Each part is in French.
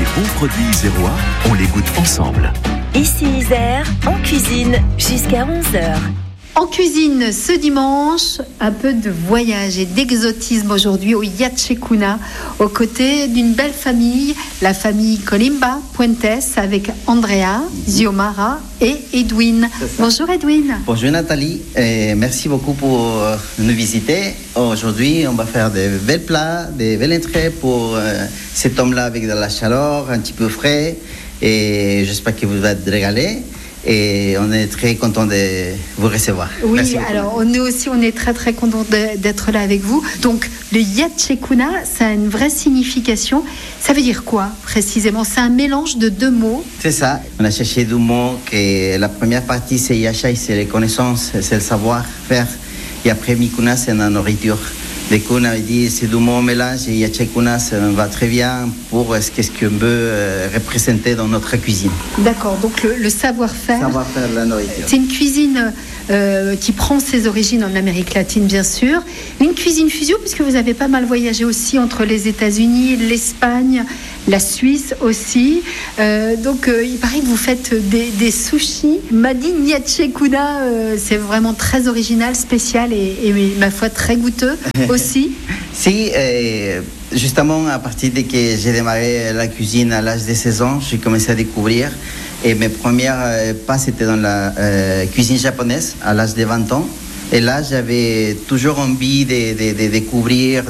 bons produits isérois, on les goûte ensemble. Ici Isère, en cuisine, jusqu'à 11h. En cuisine ce dimanche, un peu de voyage et d'exotisme aujourd'hui au Yatchekuna, aux côtés d'une belle famille, la famille Colimba Puentes, avec Andrea, Xiomara et Edwin. Bonjour Edwin. Bonjour Nathalie, et merci beaucoup pour nous visiter. Aujourd'hui, on va faire des belles plats, des belles entrées pour cet homme-là avec de la chaleur, un petit peu frais, et j'espère que vous allez régaler. Et on est très content de vous recevoir. Oui, alors nous aussi, on est très très content d'être là avec vous. Donc le Yatchekuna, ça a une vraie signification. Ça veut dire quoi précisément? C'est un mélange de deux mots. C'est ça. On a cherché deux mots. Que la première partie, c'est Yachai, c'est les connaissances, c'est le savoir-faire. Et après Mikuna, c'est la nourriture. Du coup, on avait dit ces deux mots mélange et Yatchekuna, ça va très bien pour ce qu'on veut représenter dans notre cuisine. D'accord, donc le savoir-faire. Savoir-faire de la nourriture. C'est une cuisine qui prend ses origines en Amérique latine, bien sûr. Une cuisine fusion, puisque vous avez pas mal voyagé aussi entre les États-Unis, l'Espagne, la Suisse aussi. Donc, il paraît que vous faites des sushis. Madi Yatchekuna, c'est vraiment très original, spécial et ma foi, très goûteux aussi. Si, justement, à partir de que j'ai démarré la cuisine à l'âge de 16 ans, j'ai commencé à découvrir. Et mes premiers pas, c'était dans la cuisine japonaise, à l'âge de 20 ans. Et là, j'avais toujours envie de découvrir.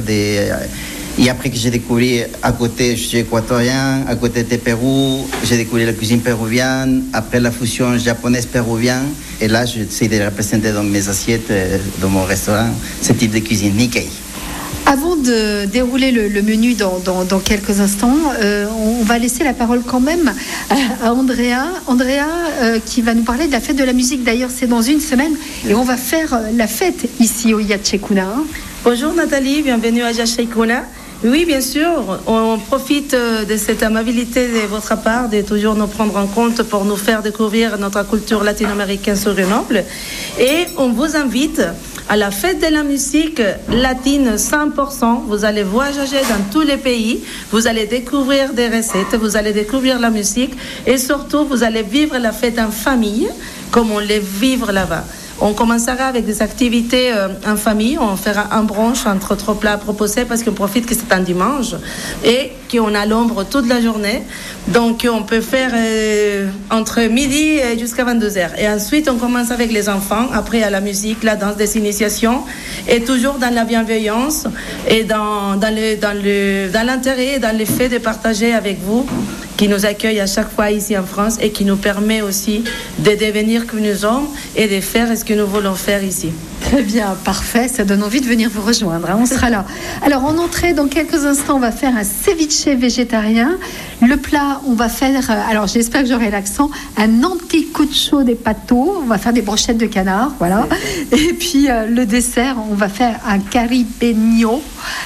Et après que j'ai découvert, à côté, je suis équatorien, à côté de Pérou, j'ai découvert la cuisine péruvienne, après la fusion japonaise-péruvienne. Et là, j'essaie de représenter dans mes assiettes, dans mon restaurant, ce type de cuisine, Nikkei. Avant de dérouler le menu dans quelques instants, on va laisser la parole quand même à Andrea. Andrea qui va nous parler de la fête de la musique. D'ailleurs, c'est dans une semaine et on va faire la fête ici au Yatchekuna. Bonjour Nathalie, bienvenue à Yatchekuna. Oui, bien sûr, on profite de cette amabilité de votre part de toujours nous prendre en compte pour nous faire découvrir notre culture latino-américaine sur Grenoble. Et on vous invite à la fête de la musique latine 100%. Vous allez voyager dans tous les pays, vous allez découvrir des recettes, vous allez découvrir la musique et surtout vous allez vivre la fête en famille comme on les vivre là-bas. On commencera avec des activités en famille. On fera un brunch entre trois plats proposés parce qu'on profite que c'est un dimanche et qu'on a l'ombre toute la journée. Donc, on peut faire entre midi et jusqu'à 22h. Et ensuite, on commence avec les enfants. Après, à la musique, la danse des initiations. Et toujours dans la bienveillance et dans l'intérêt et dans le fait de partager avec vous, qui nous accueille à chaque fois ici en France et qui nous permet aussi de devenir que nous sommes et de faire ce que nous voulons faire ici. Très bien, parfait, ça donne envie de venir vous rejoindre, hein, on sera là. Alors en entrée, dans quelques instants, on va faire un ceviche végétarien. Le plat, on va faire, alors j'espère que j'aurai l'accent, un anticucho de pato, on va faire des brochettes de canard, voilà. Et puis le dessert, on va faire un caribeño,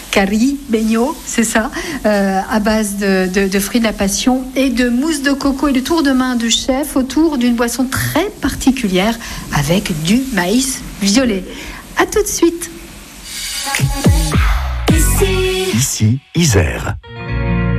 c'est ça, à base de fruits de la passion et de mousse de coco et de tour de main du chef autour d'une boisson très particulière avec du maïs violet. À tout de suite. Ici, Isère.